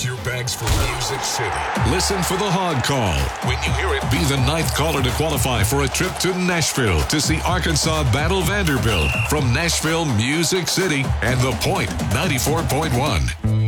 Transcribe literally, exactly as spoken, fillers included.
Pack your bags for Music City. Listen for the Hog Call. When you hear it, be the ninth caller to qualify for a trip to Nashville to see Arkansas battle Vanderbilt from Nashville, Music City, and The Point ninety-four point one.